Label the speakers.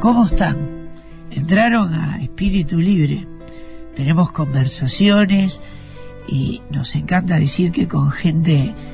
Speaker 1: ¿Cómo están? Entraron a Espíritu Libre. Tenemos conversaciones y nos encanta decir que con gente